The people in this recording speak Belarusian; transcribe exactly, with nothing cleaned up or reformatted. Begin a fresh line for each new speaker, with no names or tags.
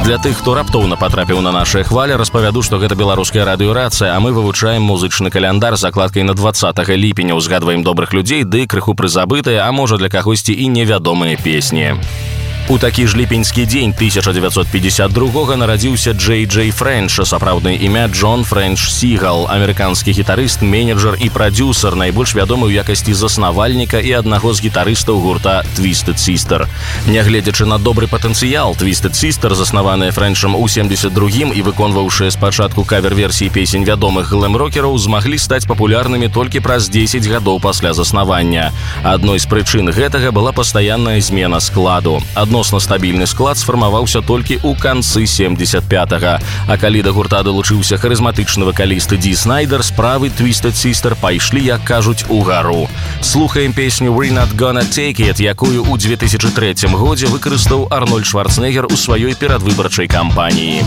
Для тых, хто раптоўна патрапіў на нашыя хвалі, распавяду, што гэта беларуская радыёрацыя, а мы вывучаем музычны каляндар з закладкай на двадцатага ліпеня, узгадваем добрых людзей, ды крыху прызабытыя, а можа для кагосьці і невядомыя песні. У такі ж ліпеньскі дзень тысяча дзевяцьсот пятьдесят другога нарадзіўся Джей Джей Френч, сапраўднае імя Джон Френч Сігал, амерыканскі гітарыст, менеджер і прадзюсар, найбольш вядомы ў якасці заснавальніка і аднаго з гітарыстаў гурта Twisted Sister. Нягледзячы на добры патэнцыял, Twisted Sister, заснаваная Френчам у семдзесят другім і выконваўшыя спачатку кавер-версіі песень вядомых глэм-рокераў, змаглі стаць папулярнымі толькі праз дзесяць гадоў пасля заснавання. Адной з прычын гэтага была пастаянная змена складу. Адно Адносна стабільны склад сфармаваўся толькі ў канцы семдзесят пятага. А калі да гурта далучыўся харызматычны вакаліст Ді Снайдер, справы Twisted Sister пайшлі, як кажуць, угару. Слухаем песню «We're Not Gonna Take It», якую ў две тысячы трэцім годзе выкарыстаў Арнольд Шварцэнеггер у сваёй перадвыбарчай кампаніі.